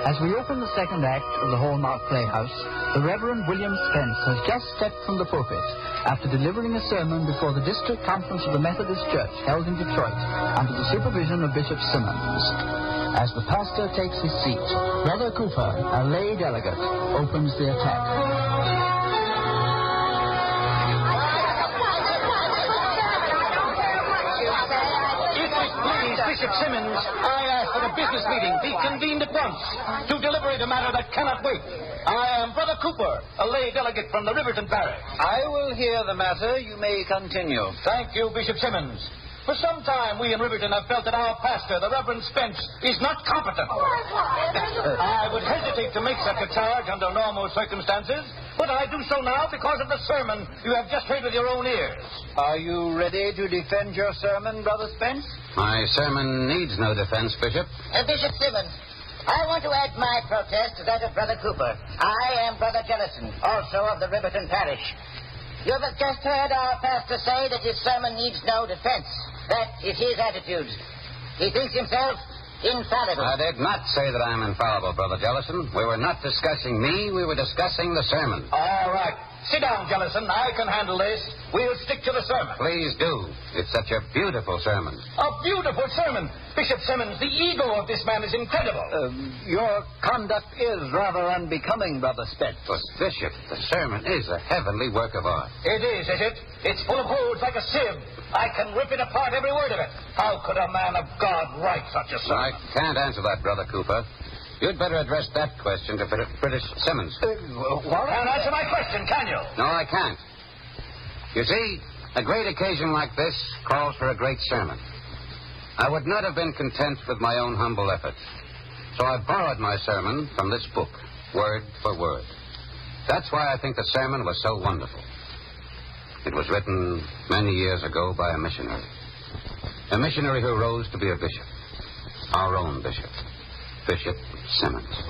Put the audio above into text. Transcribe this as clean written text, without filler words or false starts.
As we open the second act of the Hallmark Playhouse, the Reverend William Spence has just stepped from the pulpit after delivering a sermon before the District Conference of the Methodist Church held in Detroit under the supervision of Bishop Simmons. As the pastor takes his seat, Brother Cooper, a lay delegate, opens the attack. Bishop Simmons, I ask that a business meeting be convened at once to deliberate a matter that cannot wait. I am Brother Cooper, a lay delegate from the Riverton Parish. I will hear the matter. You may continue. Thank you, Bishop Simmons. For some time, we in Riverton have felt that our pastor, the Reverend Spence, is not competent. I would hesitate to make such a charge under normal circumstances, but I do so now because of the sermon you have just heard with your own ears. Are you ready to defend your sermon, Brother Spence? My sermon needs no defense, Bishop. Bishop Simmons, I want to add my protest to that of Brother Cooper. I am Brother Jellison, also of the Riverton Parish. You have just heard our pastor say that his sermon needs no defense. That is his attitude. He thinks himself infallible. I did not say that I am infallible, Brother Jellison. We were not discussing me. We were discussing the sermon. All right. Sit down, Jellison. I can handle this. We'll stick to the sermon. Please do. It's such a beautiful sermon. A beautiful sermon. Bishop Simmons, the ego of this man is incredible. Your conduct is rather unbecoming, Brother Spence. But, Bishop, the sermon is a heavenly work of art. It is it? It's full of holes like a sieve. I can rip it apart, every word of it. How could a man of God write such a sermon? I can't answer that, Brother Cooper. You'd better address that question to British Simmons. What? Can't answer my question, can you? No, I can't. You see, a great occasion like this calls for a great sermon. I would not have been content with my own humble efforts. So I borrowed my sermon from this book, word for word. That's why I think the sermon was so wonderful. It was written many years ago by a missionary. A missionary who rose to be a bishop. Our own bishop. Bishop Simmons.